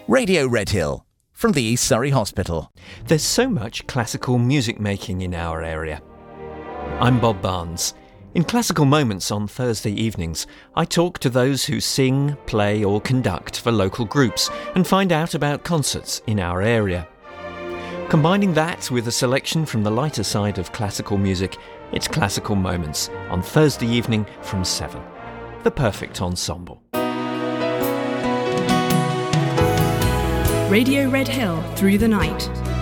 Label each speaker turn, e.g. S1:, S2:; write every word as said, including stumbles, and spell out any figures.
S1: Radio Redhill, from the East Surrey Hospital.
S2: There's so much classical music making in our area. I'm Bob Barnes. In Classical Moments on Thursday evenings, I talk to those who sing, play or conduct for local groups and find out about concerts in our area. Combining that with a selection from the lighter side of classical music, it's Classical Moments on Thursday evening from seven. The perfect ensemble.
S3: Radio Redhill through the night.